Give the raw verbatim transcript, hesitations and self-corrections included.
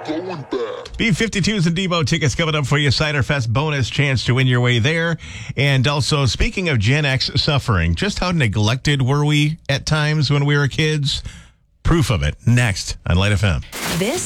B fifty-twos and Debo tickets coming up for you. Cider Fest bonus chance to win your way there. And also, speaking of Gen X suffering, just how neglected were we at times when we were kids? Proof of it next on Light F M. This